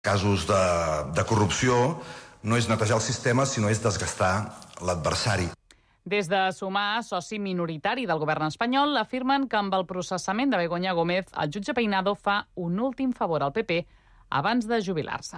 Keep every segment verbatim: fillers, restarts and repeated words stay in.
Casos de, de corrupció no és netejar el sistema, sinó és desgastar l'adversari. Des de Sumar, soci minoritari del govern espanyol, afirmen que amb el processament de Begoña Gómez, el jutge Peinado fa un últim favor al P P abans de jubilar-se.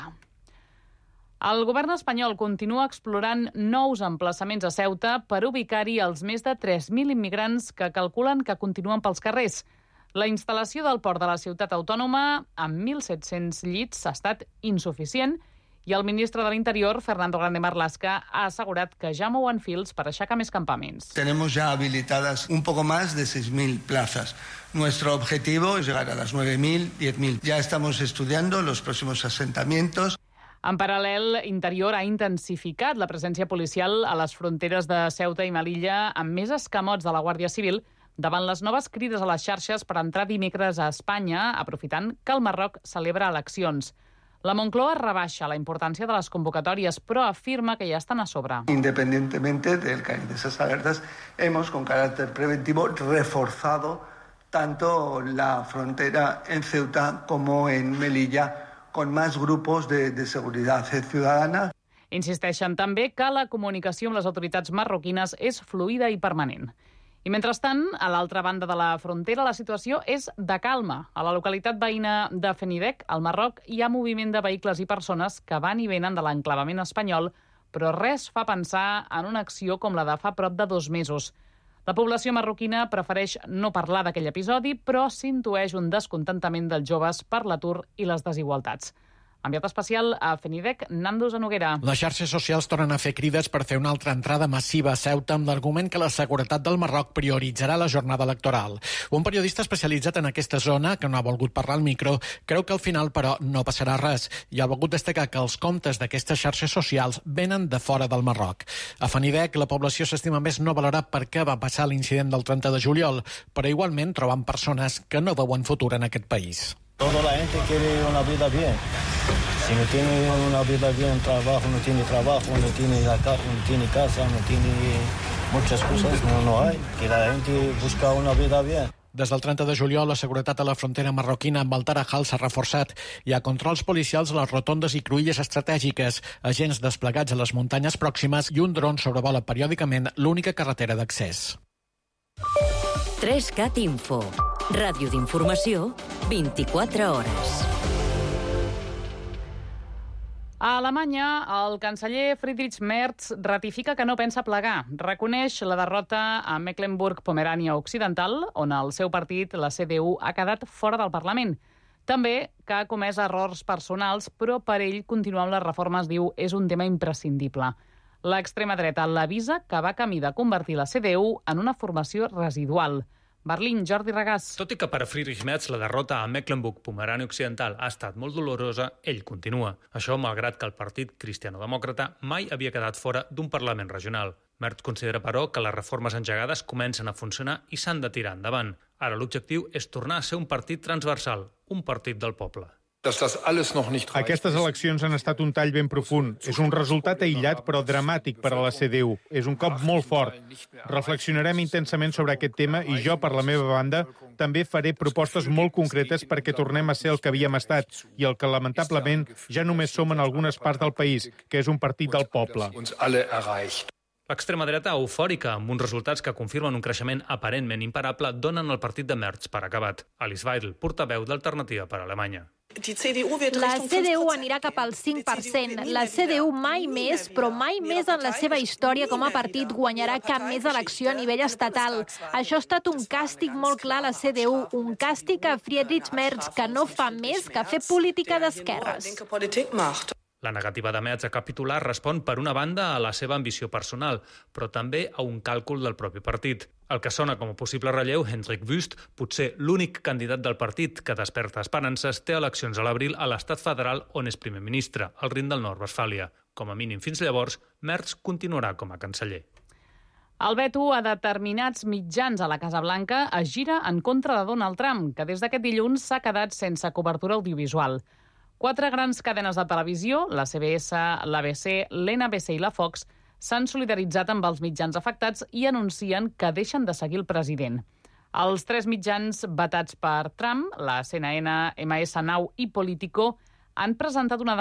El govern espanyol continua explorant nous emplaçaments a Ceuta per ubicar-hi els més de tres mil immigrants que calculen que continuen pels carrers. La instal·lació del port de la ciutat autònoma, amb mil set-cents llits, ha estat insuficient i el ministre de l'Interior, Fernando Grande Marlaska, ha assegurat que ja mouen fils per aixecar més campaments. Tenemos ya habilitadas un poco más de seis mil plazas. Nuestro objetivo es llegar a las nueve mil, diez mil. Ya estamos estudiando los próximos asentamientos. En paral·lel, Interior ha intensificat la presència policial a les fronteres de Ceuta i Melilla amb més escamots de la Guàrdia Civil davant les noves crides a les xarxes per entrar dimecres a Espanya, aprofitant que el Marroc celebra eleccions. La Moncloa rebaixa la importància de les convocatòries, però afirma que ja estan a sobre. Independientemente del que hay de esas alertas, hemos, con carácter preventivo, reforzado tanto la frontera en Ceuta como en Melilla, con más grupos de, de seguridad ciudadana. Insisteixen també que la comunicació amb les autoritats marroquines és fluida i permanent. I mentrestant, a l'altra banda de la frontera, la situació és de calma. A la localitat veïna de Fenidec, al Marroc, hi ha moviment de vehicles i persones que van i venen de l'enclavament espanyol, però res fa pensar en una acció com la de fa prop de dos mesos. La població marroquina prefereix no parlar d'aquell episodi, però s'intueix un descontentament dels joves per l'atur i les desigualtats. Enviat especial a Fenidec, Nando Zanoguera. Les xarxes socials tornen a fer crides per fer una altra entrada massiva a Ceuta amb l'argument que la seguretat del Marroc prioritzarà la jornada electoral. Un periodista especialitzat en aquesta zona, que no ha volgut parlar al micro, creu que al final, però, no passarà res i ha volgut destacar que els comptes d'aquestes xarxes socials venen de fora del Marroc. A Fenidec, la població s'estima més no valorar per què va passar l'incident del trenta de juliol, però igualment troben persones que no veuen futur en aquest país. Toda la gente quiere una vida bien. Si no tiene una vida bien, trabajo, no tiene trabajo, no tiene, la ca no tiene casa, no tiene muchas cosas, no, no hay. Que la gente busca una vida bien. Des del trenta de juliol, la seguretat a la frontera marroquina amb el Tarajal s'ha reforçat. Hi ha controls policials a les rotondes i cruïlles estratègiques, agents desplegats a les muntanyes pròximes i un dron sobrevola periòdicament l'única carretera d'accés. tres cat Info. Ràdio d'informació, vint-i-quatre hores. A Alemanya, el canceller Friedrich Merz ratifica que no pensa plegar. Reconeix la derrota a Mecklenburg-Pomerània Occidental, on el seu partit, la C D U, ha quedat fora del Parlament. També que ha comès errors personals, però per ell continuar amb les reformes, diu, és un tema imprescindible. L'extrema dreta l'avisa que va camí de convertir la C D U en una formació residual. Berlín, Jordi Regàs. Tot i que per a Friedrich Merz la derrota a Mecklenburg-Pomerània Occidental ha estat molt dolorosa, ell continua. Això malgrat que el partit cristiano-demòcrata mai havia quedat fora d'un Parlament regional. Merz considera, però, que les reformes engegades comencen a funcionar i s'han de tirar endavant. Ara l'objectiu és tornar a ser un partit transversal, un partit del poble. Aquestes eleccions han estat un tall ben profund. És un resultat aïllat però dramàtic per a la C D U. És un cop molt fort. Reflexionarem intensament sobre aquest tema i jo, per la meva banda, també faré propostes molt concretes perquè tornem a ser el que havíem estat i el que, lamentablement, ja només som en algunes parts del país, que és un partit del poble. L'extrema dreta eufòrica, amb uns resultats que confirmen un creixement aparentment imparable, donen el partit de Merz per acabat. Alice Weidel, portaveu d'Alternativa per Alemanya. La C D U anirà cap al cinc per cent. La C D U mai més, però mai més en la seva història com a partit guanyarà cap més elecció a nivell estatal. Això ha estat un càstig molt clar a la C D U, un càstig a Friedrich Merz, que no fa més que fer política d'esquerres. La negativa de Merz a capitular respon, per una banda, a la seva ambició personal, però també a un càlcul del propi partit. El que sona com a possible relleu, Hendrik Wüst, potser l'únic candidat del partit que desperta esperances, té eleccions a l'abril a l'estat federal on és primer ministre, al Rin del Nord-Westfàlia. Com a mínim fins llavors, Merz continuarà com a canceller. El veto a determinats mitjans a la Casa Blanca es gira en contra de Donald Trump, que des d'aquest dilluns s'ha quedat sense cobertura audiovisual. Quatre grans cadenes de televisió, la C B S, l'A B C, l'N B C i la Fox, s'han solidaritzat amb els mitjans afectats i anuncien que deixen de seguir el president. Els tres mitjans vetats per Trump, la C N N, M S Now i Politico, han presentat una